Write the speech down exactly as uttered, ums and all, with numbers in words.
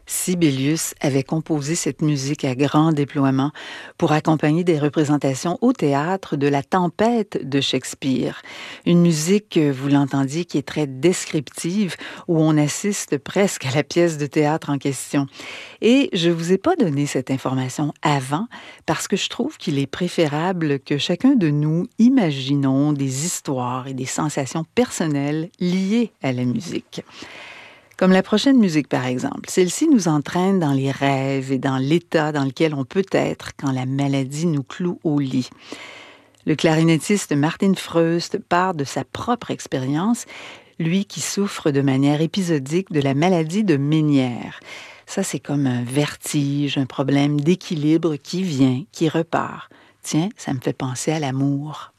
Sibelius avait composé cette musique à grand déploiement pour accompagner des représentations au théâtre de La Tempête de Shakespeare. Une musique, vous l'entendiez, qui est très descriptive, où on assiste presque à la pièce de théâtre en question. Et je ne vous ai pas donné cette information avant parce que je trouve qu'il est préférable que chacun de nous imaginons des histoires et des sensations personnelles liées à la musique. Comme la prochaine musique, par exemple. Celle-ci nous entraîne dans les rêves et dans l'état dans lequel on peut être quand la maladie nous cloue au lit. Le clarinettiste Martin Freust part de sa propre expérience, lui qui souffre de manière épisodique de la maladie de Ménière. Ça, c'est comme un vertige, un problème d'équilibre qui vient, qui repart. Tiens, ça me fait penser à l'amour.